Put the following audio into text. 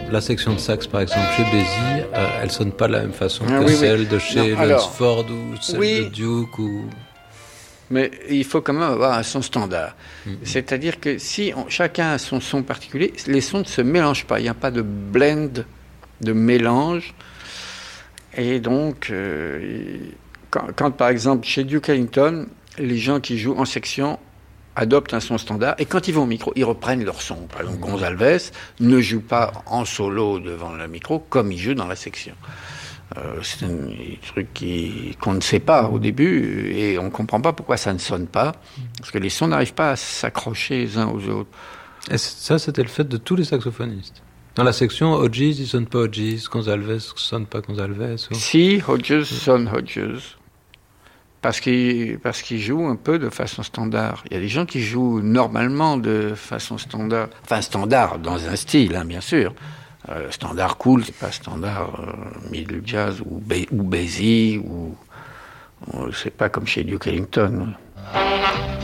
La section de sax, par exemple, chez Bézi, elle sonne pas de la même façon que oui, celle de chez Lunsford ou celle oui, de Duke ou... Mais il faut quand même avoir un son standard. C'est-à-dire que si chacun a son son particulier, les sons ne se mélangent pas. Il n'y a pas de blend, de mélange. Et donc, quand par exemple chez Duke Ellington, les gens qui jouent en section adoptent un son standard, et quand ils vont au micro, ils reprennent leur son. Par exemple, Gonsalves ne joue pas en solo devant le micro comme il joue dans la section. C'est un truc qu'on ne sait pas au début, et on ne comprend pas pourquoi ça ne sonne pas, parce que les sons n'arrivent pas à s'accrocher les uns aux autres. Et ça, c'était le fait de tous les saxophonistes. Dans la section, Hodges, il ne sonne pas Hodges, Gonsalves ne sonne pas Gonsalves. Ou... Si, Hodges sonne Hodges. Parce qu'il joue un peu de façon standard. Il y a des gens qui jouent normalement de façon standard. Enfin, standard dans un style, hein, bien sûr. Standard cool, c'est pas standard middle jazz ou Basie ou c'est pas comme chez Duke Ellington.